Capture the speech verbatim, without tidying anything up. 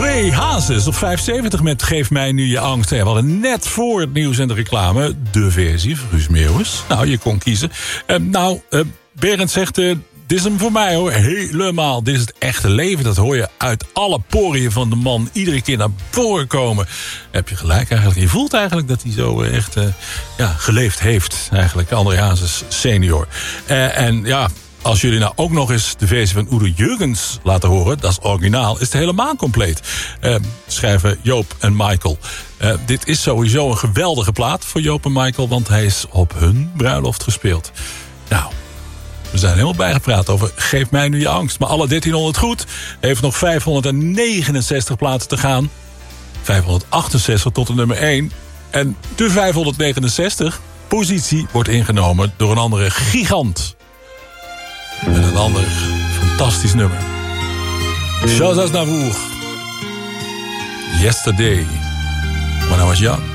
André Hazes op vijfenzeventig met Geef mij nu je angst. Ja, we hadden net voor het nieuws en de reclame de versie van Guus Meeuwis. Nou, je kon kiezen. Uh, nou, uh, Berend zegt... Uh, dit is hem voor mij hoor, helemaal. Dit is het echte leven, dat hoor je uit alle poriën van de man iedere keer naar voren komen. Heb je gelijk eigenlijk. Je voelt eigenlijk dat hij zo echt uh, ja, geleefd heeft. Eigenlijk, André Hazes senior. Uh, en ja, als jullie nou ook nog eens de versie van Udo Jürgens laten horen, dat is originaal, is het helemaal compleet. Uh, schrijven Joop en Michael. Uh, dit is sowieso een geweldige plaat voor Joop en Michael, want hij is op hun bruiloft gespeeld. Nou, we zijn helemaal bijgepraat over Geef mij nu je angst. Maar alle dertienhonderd goed heeft nog vijfhonderdnegenenzestig plaatsen te gaan. vijfhonderdachtenzestig tot de nummer één. En de vijfhonderdnegenenzestig positie wordt ingenomen door een andere gigant. Met een ander fantastisch nummer. Charles Aznavour. Yesterday. When I was young.